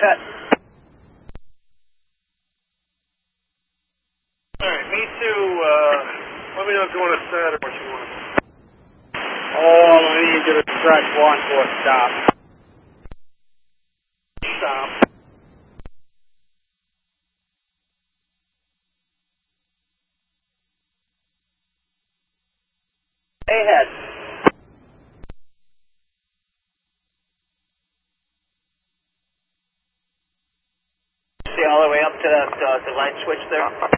Cut. Alright, me too. Let me know if you want to set or what you want. Oh, I need you to track 1 for a stop. Stop. Ahead. See all the way up to the line switch there?